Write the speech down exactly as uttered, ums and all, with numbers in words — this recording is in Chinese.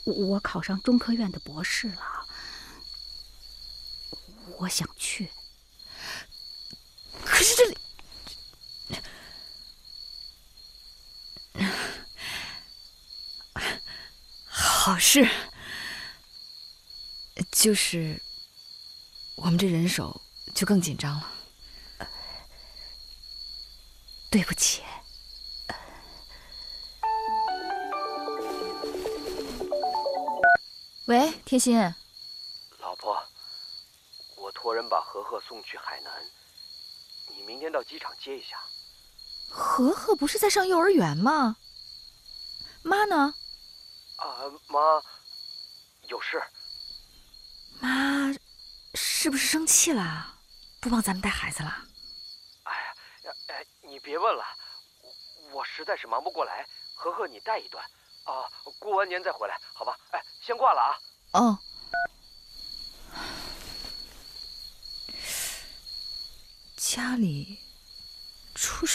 我考上中科院的博士了，我想去。 可是这里……好事，就是我们这人手就更紧张了。 对不起。 喂，天心。 老婆，我托人把和和送去海南，你明天到机场接一下。 和和不是在上幼儿园吗？妈呢？ 啊，妈，有事。 妈是不是生气了？不帮咱们带孩子了？ 哎呀，哎，你别问了，我我实在是忙不过来。和和你带一段，啊，过完年再回来，好吧？哎，先挂了啊。 哦。家里出